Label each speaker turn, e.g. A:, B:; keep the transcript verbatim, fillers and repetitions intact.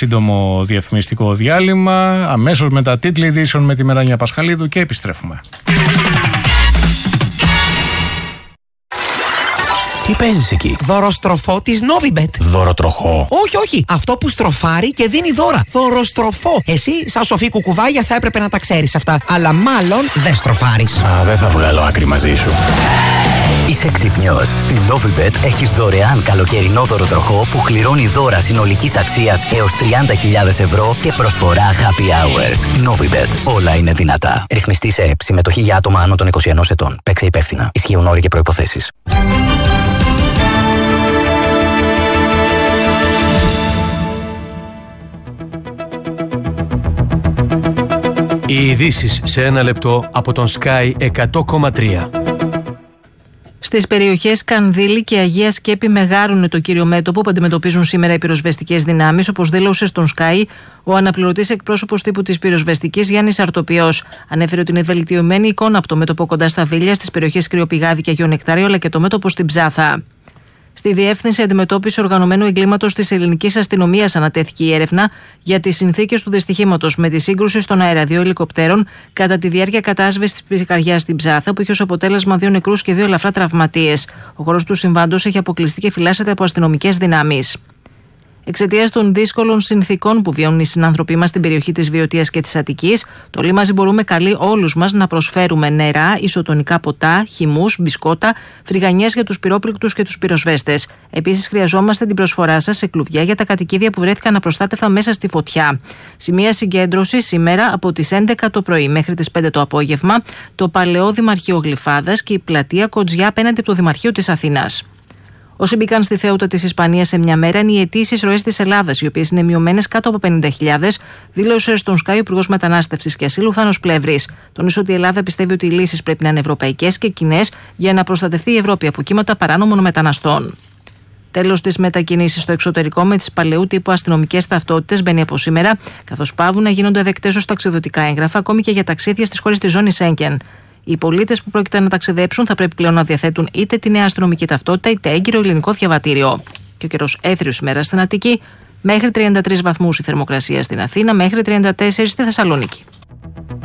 A: σύντομο διαφημιστικό διάλειμμα. Αμέσως μετά τίτλοι ειδήσεων με τη Μεράνια Πασχαλίδου και επιστρέφουμε.
B: Τι παίζεις εκεί?
C: Δωροστροφό της Novibet.
B: Δωροτροχό?
C: Όχι, όχι. Αυτό που στροφάρει και δίνει δώρα. Δωροστροφό. Εσύ, σαν σοφή κουκουβάγια, θα έπρεπε να τα ξέρεις αυτά. Αλλά μάλλον δεν στροφάρεις.
B: Α, δεν θα βγάλω άκρη μαζί σου. Είσαι ξυπνιός. Στην Novibet έχεις δωρεάν καλοκαιρινό δωροτροχό που κληρώνει δώρα συνολικής αξίας έως τριάντα χιλιάδες ευρώ και προσφορά happy hours. Novibet. Όλα είναι δυνατά. Ρυθμιστή σε ΕΠ. Συμμετοχή για άτομα άνω των είκοσι ενός ετών. Παίξε υπεύθυνα. Ισχύουν όροι και προϋποθέσεις.
D: Οι ειδήσεις σε ένα λεπτό από τον Sky εκατό κόμμα τρία.
E: Στις περιοχές Κανδύλη και Αγία Σκέπη Μεγάρου το κύριο μέτωπο που αντιμετωπίζουν σήμερα οι πυροσβεστικές δυνάμεις, όπως δήλωσε στον Sky ο αναπληρωτής εκπρόσωπος τύπου της πυροσβεστικής Γιάννης Αρτοπιός. Ανέφερε ότι είναι βελτιωμένη εικόνα από το μέτωπο κοντά στα Βίλια, στις περιοχές Κρυοπηγάδη και Αγίο Νεκτάριο, αλλά και το μέτωπο στην Ψάθα. Στη Διεύθυνση Αντιμετώπισης Οργανωμένου Εγκλήματος της Ελληνικής Αστυνομίας ανατέθηκε η έρευνα για τις συνθήκες του δυστυχήματος με τη σύγκρουση στον αέρα δύο ελικοπτέρων κατά τη διάρκεια κατάσβεσης της πυρκαγιάς στην Ψάθα, που είχε ως αποτέλεσμα δύο νεκρούς και δύο ελαφρά τραυματίες. Ο χώρος του συμβάντος έχει αποκλειστεί και φυλάσσεται από αστυνομικές δυνάμεις. Εξαιτίας των δύσκολων συνθήκων που βιώνουν οι συνάνθρωποι μας στην περιοχή της Βιωτίας και της Αττικής, το Λίμαζι μπορούμε καλεί όλους μας να προσφέρουμε νερά, ισοτονικά ποτά, χυμούς, μπισκότα, φρυγανιές για τους πυρόπληκτους και τους πυροσβέστες. Επίσης, χρειαζόμαστε την προσφορά σας σε κλουβιά για τα κατοικίδια που βρέθηκαν απροστάτευτα μέσα στη φωτιά. Σημεία συγκέντρωση σήμερα από τις έντεκα το πρωί μέχρι τις πέντε το απόγευμα, το Παλαιό Δημαρχείο Γλυφάδας και η πλατεία Κοτζιά απέναντι από το Δημαρχείο της Αθήνας. Όσοι μπήκαν στη Θέουτα της Ισπανίας σε μια μέρα είναι οι αιτήσεις ροές της Ελλάδας, οι οποίες είναι μειωμένες κάτω από πενήντα χιλιάδες, δήλωσε στον Sky ο Υπουργός Μετανάστευσης και Ασύλου Θάνος Πλεύρης. Τονίσε ότι η Ελλάδα πιστεύει ότι οι λύσεις πρέπει να είναι ευρωπαϊκές και κοινές για να προστατευτεί η Ευρώπη από κύματα παράνομων μεταναστών. Τέλος της μετακινήσεις στο εξωτερικό με τις παλαιού τύπου αστυνομικές ταυτότητες μπαίνει από σήμερα, καθώς πάβουν να γίνονται δεκτές ως ταξιδιωτικά έγγραφα ακόμη και για ταξίδια στις χώρες της ζώνης Σέγγεν. Οι πολίτες που πρόκειται να ταξιδέψουν θα πρέπει πλέον να διαθέτουν είτε τη νέα αστυνομική ταυτότητα είτε έγκυρο ελληνικό διαβατήριο. Και ο καιρός έθριος ημέρα στην Αττική, μέχρι τριάντα τρεις βαθμούς η θερμοκρασία στην Αθήνα, μέχρι τριάντα τέσσερις στη Θεσσαλονίκη.